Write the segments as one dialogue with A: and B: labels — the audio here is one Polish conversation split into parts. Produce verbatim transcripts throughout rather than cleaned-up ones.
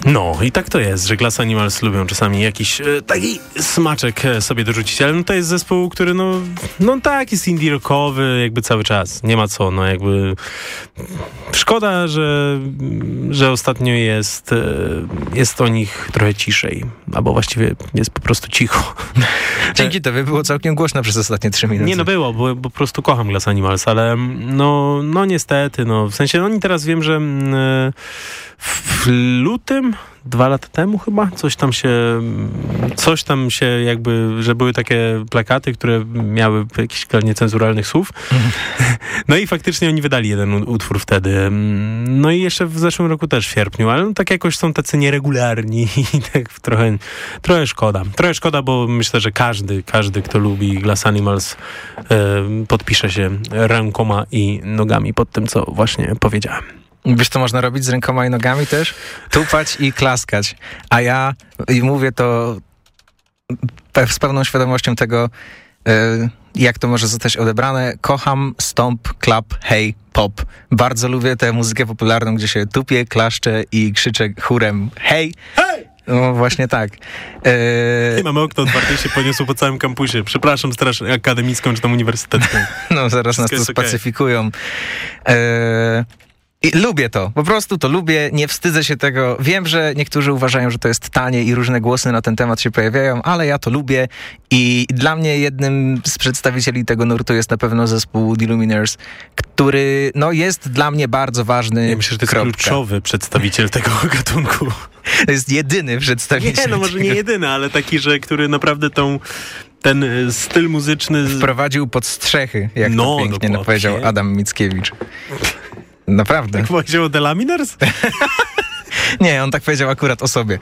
A: No i tak to jest, że Glass Animals lubią czasami jakiś e, taki smaczek e, sobie dorzucić, ale no to jest zespół, który no, no tak, jest indie rockowy jakby cały czas, nie ma co, no jakby szkoda, że, że ostatnio jest, e, jest o nich trochę ciszej, albo właściwie jest po prostu cicho.
B: Dzięki tobie było całkiem głośno przez ostatnie trzy minuty.
A: Nie, no było, bo, bo po prostu kocham Glass Animals, ale no, no niestety, no w sensie oni teraz wiem, że e, w lutym, dwa lata temu chyba, coś tam się, coś tam się jakby, że były takie plakaty, które miały jakichś niecenzuralnych słów. No i faktycznie oni wydali jeden utwór wtedy. No i jeszcze w zeszłym roku też w sierpniu, ale no tak jakoś są tacy nieregularni i tak trochę, trochę szkoda. Trochę szkoda, bo myślę, że każdy, każdy, kto lubi Glass Animals, e, podpisze się rękoma i nogami pod tym, co właśnie powiedziałem.
B: Wiesz, co można robić z rękoma i nogami też? Tupać i klaskać. A ja, i mówię to z pełną świadomością tego, jak to może zostać odebrane. Kocham stomp, clap, hey, pop. Bardzo lubię tę muzykę popularną, gdzie się tupię, klaszczę i krzyczę chórem hej! Hej! No właśnie tak.
A: Eee... Mamy okno otwarte i się poniosło po całym kampusie. Przepraszam, straż akademicką czy tam uniwersytecką.
B: No zaraz nas to spacyfikują. Okay. Eee... I lubię to, po prostu to lubię, nie wstydzę się tego. Wiem, że niektórzy uważają, że to jest tanie i różne głosy na ten temat się pojawiają, ale ja to lubię i dla mnie jednym z przedstawicieli tego nurtu jest na pewno zespół The Lumineers, który no, jest dla mnie bardzo ważny.
A: Ja myślę, że to jest
B: kropka.
A: Kluczowy przedstawiciel tego gatunku.
B: To jest jedyny przedstawiciel.
A: Nie, no może nie jedyny, ale taki, że który naprawdę tą ten styl muzyczny
B: wprowadził pod strzechy, jak
A: no,
B: to pięknie no, powiedział Adam Mickiewicz. Naprawdę.
A: Tak powiedział o The Lumineers?
B: Nie, on tak powiedział akurat o sobie.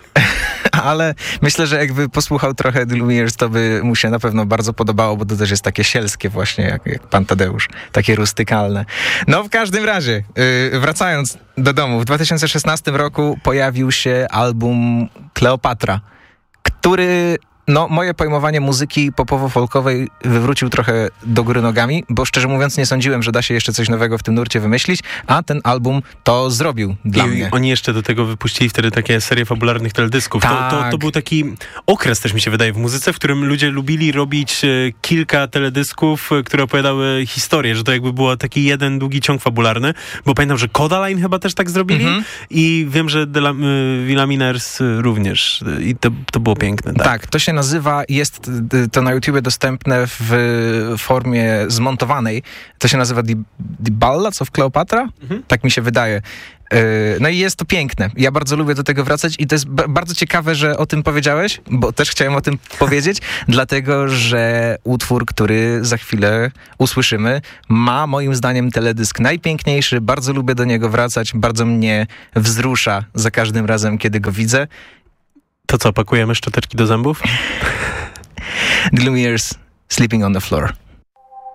B: Ale myślę, że jakby posłuchał trochę The Lumineers, to by mu się na pewno bardzo podobało, bo to też jest takie sielskie właśnie, jak, jak Pan Tadeusz. Takie rustykalne. No w każdym razie, yy, wracając do domu, w dwa tysiące szesnastym roku pojawił się album Kleopatra, który... No, moje pojmowanie muzyki popowo-folkowej wywrócił trochę do góry nogami, bo szczerze mówiąc nie sądziłem, że da się jeszcze coś nowego w tym nurcie wymyślić, a ten album to zrobił dla
A: I
B: mnie.
A: Oni jeszcze do tego wypuścili wtedy takie serie fabularnych teledysków.
B: Tak.
A: To, to, to był taki okres też mi się wydaje w muzyce, w którym ludzie lubili robić e, kilka teledysków, e, które opowiadały historię, że to jakby był taki jeden długi ciąg fabularny, bo pamiętam, że Kodaline chyba też tak zrobili mhm. i wiem, że The Lumineers również i to, to było piękne. Tak,
B: tak to się nazywa, jest to na YouTubie dostępne w formie zmontowanej. To się nazywa The, The Ballads of Cleopatra? Mhm. Tak mi się wydaje. No i jest to piękne. Ja bardzo lubię do tego wracać i to jest b- bardzo ciekawe, że o tym powiedziałeś, bo też chciałem o tym powiedzieć, dlatego, że utwór, który za chwilę usłyszymy, ma moim zdaniem teledysk najpiękniejszy. Bardzo lubię do niego wracać. Bardzo mnie wzrusza za każdym razem, kiedy go widzę.
A: To co, pakujemy szczoteczki do zębów?
B: The Lumineers, Sleeping on the Floor.